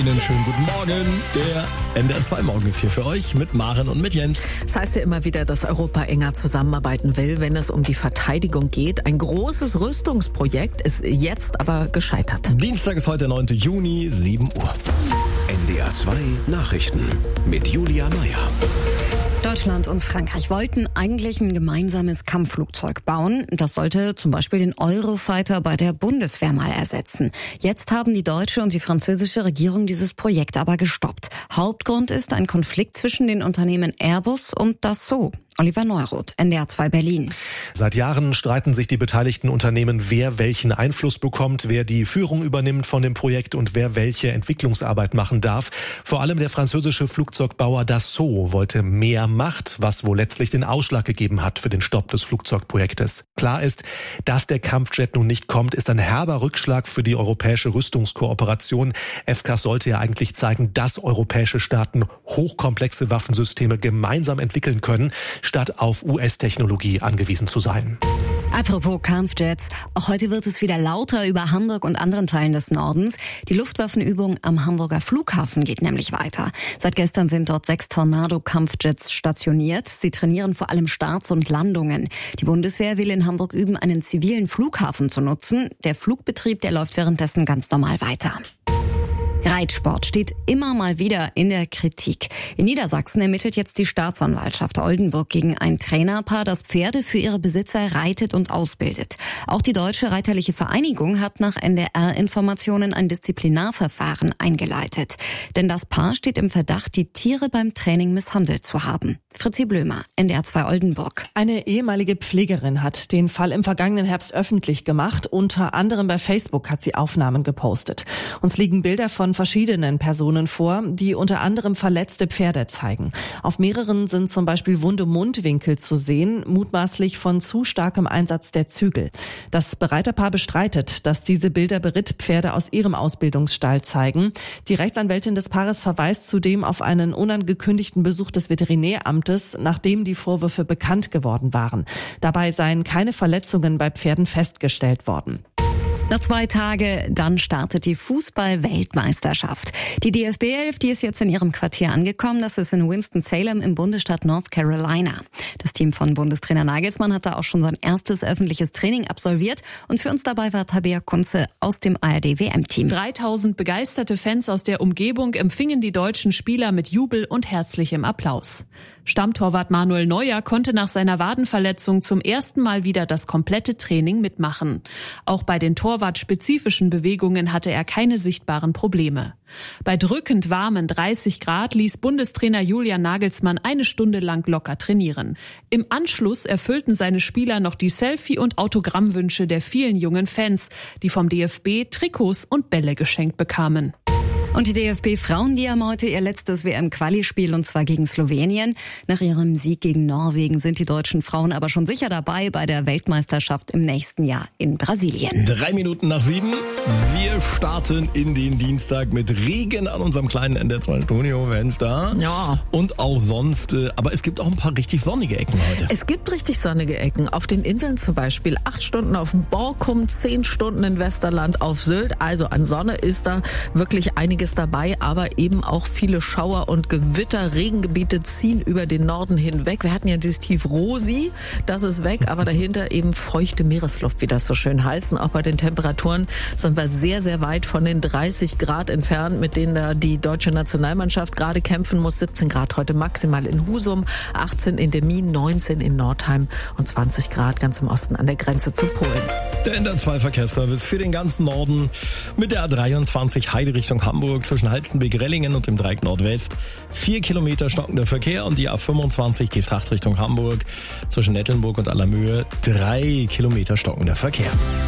Einen schönen guten Morgen. Der NDR 2 Morgen ist hier für euch mit Maren und mit Jens. Das heißt ja immer wieder, dass Europa enger zusammenarbeiten will, wenn es um die Verteidigung geht. Ein großes Rüstungsprojekt ist jetzt aber gescheitert. Dienstag ist heute 9. Juni, 7 Uhr. NDR 2 Nachrichten mit Julia Meyer. Deutschland und Frankreich wollten eigentlich ein gemeinsames Kampfflugzeug bauen. Das sollte zum Beispiel den Eurofighter bei der Bundeswehr mal ersetzen. Jetzt haben die deutsche und die französische Regierung dieses Projekt aber gestoppt. Hauptgrund ist ein Konflikt zwischen den Unternehmen Airbus und Dassault. Oliver Neuroth, NDR 2 Berlin. Seit Jahren streiten sich die beteiligten Unternehmen, wer welchen Einfluss bekommt, wer die Führung übernimmt von dem Projekt und wer welche Entwicklungsarbeit machen darf. Vor allem der französische Flugzeugbauer Dassault wollte mehr Macht, was wohl letztlich den Ausschlag gegeben hat für den Stopp des Flugzeugprojektes. Klar ist, dass der Kampfjet nun nicht kommt, ist ein herber Rückschlag für die europäische Rüstungskooperation. FCAS sollte ja eigentlich zeigen, dass europäische Staaten hochkomplexe Waffensysteme gemeinsam entwickeln können, statt auf US-Technologie angewiesen zu sein. Apropos Kampfjets, auch heute wird es wieder lauter über Hamburg und anderen Teilen des Nordens. Die Luftwaffenübung am Hamburger Flughafen geht nämlich weiter. Seit gestern sind dort 6 Tornado-Kampfjets stationiert. Sie trainieren vor allem Starts und Landungen. Die Bundeswehr will in Hamburg üben, einen zivilen Flughafen zu nutzen. Der Flugbetrieb, der läuft währenddessen ganz normal weiter. Reitsport steht immer mal wieder in der Kritik. In Niedersachsen ermittelt jetzt die Staatsanwaltschaft Oldenburg gegen ein Trainerpaar, das Pferde für ihre Besitzer reitet und ausbildet. Auch die Deutsche Reiterliche Vereinigung hat nach NDR-Informationen ein Disziplinarverfahren eingeleitet. Denn das Paar steht im Verdacht, die Tiere beim Training misshandelt zu haben. Fritzi Blömer, NDR 2 Oldenburg. Eine ehemalige Pflegerin hat den Fall im vergangenen Herbst öffentlich gemacht. Unter anderem bei Facebook hat sie Aufnahmen gepostet. Uns liegen Bilder von verschiedenen Personen vor, die unter anderem verletzte Pferde zeigen. Auf mehreren sind zum Beispiel wunde Mundwinkel zu sehen, mutmaßlich von zu starkem Einsatz der Zügel. Das Bereiterpaar bestreitet, dass diese Bilder Berittpferde aus ihrem Ausbildungsstall zeigen. Die Rechtsanwältin des Paares verweist zudem auf einen unangekündigten Besuch des Veterinäramtes, nachdem die Vorwürfe bekannt geworden waren. Dabei seien keine Verletzungen bei Pferden festgestellt worden. Noch 2 Tage, dann startet die Fußball-Weltmeisterschaft. Die DFB 11, die ist jetzt in ihrem Quartier angekommen. Das ist in Winston-Salem im Bundesstaat North Carolina. Das Team von Bundestrainer Nagelsmann hat da auch schon sein erstes öffentliches Training absolviert. Und für uns dabei war Tabea Kunze aus dem ARD-WM-Team. 3000 begeisterte Fans aus der Umgebung empfingen die deutschen Spieler mit Jubel und herzlichem Applaus. Stammtorwart Manuel Neuer konnte nach seiner Wadenverletzung zum ersten Mal wieder das komplette Training mitmachen. Auch bei den torwartspezifischen Bewegungen hatte er keine sichtbaren Probleme. Bei drückend warmen 30 Grad ließ Bundestrainer Julian Nagelsmann 1 Stunde lang locker trainieren. Im Anschluss erfüllten seine Spieler noch die Selfie- und Autogrammwünsche der vielen jungen Fans, die vom DFB Trikots und Bälle geschenkt bekamen. Und die DFB-Frauen, die haben heute ihr letztes WM-Quali-Spiel, und zwar gegen Slowenien. Nach ihrem Sieg gegen Norwegen sind die deutschen Frauen aber schon sicher dabei bei der Weltmeisterschaft im nächsten Jahr in Brasilien. 3 Minuten nach 7. Wir starten in den Dienstag mit Regen an unserem kleinen NDR 2 Studio-Fenster. Ja. Und auch sonst, aber es gibt auch ein paar richtig sonnige Ecken heute. Es gibt richtig sonnige Ecken. Auf den Inseln zum Beispiel 8 Stunden auf Borkum, 10 Stunden in Westerland auf Sylt. Also an Sonne ist da wirklich einiges dabei, aber eben auch viele Schauer und Gewitter. Regengebiete ziehen über den Norden hinweg. Wir hatten ja dieses Tief Rosi, das ist weg, aber dahinter eben feuchte Meeresluft, wie das so schön heißt. Und auch bei den Temperaturen sind wir sehr, sehr weit von den 30 Grad entfernt, mit denen da die deutsche Nationalmannschaft gerade kämpfen muss. 17 Grad heute maximal in Husum, 18 in Demmin, 19 in Nordheim und 20 Grad ganz im Osten an der Grenze zu Polen. Der NDR 2 Verkehrsservice für den ganzen Norden mit der A23 Heide Richtung Hamburg zwischen Halstenbek-Rellingen und dem Dreieck Nordwest. 4 Kilometer stockender Verkehr, und die A25 Geesthacht Richtung Hamburg zwischen Nettelnburg und Allermöhe 3 Kilometer stockender Verkehr.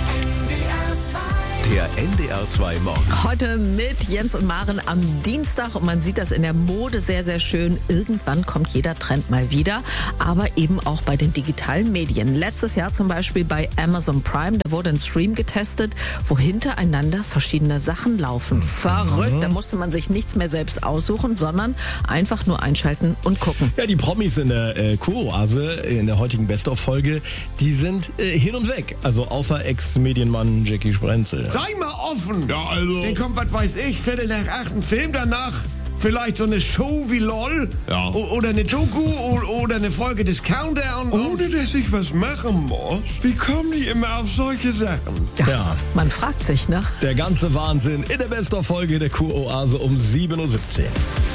Der NDR 2 Morgen. Heute mit Jens und Maren am Dienstag, und man sieht das in der Mode sehr, sehr schön. Irgendwann kommt jeder Trend mal wieder, aber eben auch bei den digitalen Medien. Letztes Jahr zum Beispiel bei Amazon Prime, da wurde ein Stream getestet, wo hintereinander verschiedene Sachen laufen. Verrückt, da musste man sich nichts mehr selbst aussuchen, sondern einfach nur einschalten und gucken. Ja, die Promis in der Kuroase, in der heutigen Best-of-Folge, die sind hin und weg. Also außer Ex-Medienmann Jackie Sprenzel. So, sei mal offen. Ja, also... Dann kommt, was weiß ich, 7:45 ein Film danach. Vielleicht so eine Show wie LOL. Ja. Oder eine Doku oder eine Folge des Countdown. Ohne dass ich was machen muss. Wie kommen die immer auf solche Sachen? Ja. Man fragt sich, ne? Der ganze Wahnsinn in der Best-of-Folge der Kuroase um 7:17 Uhr.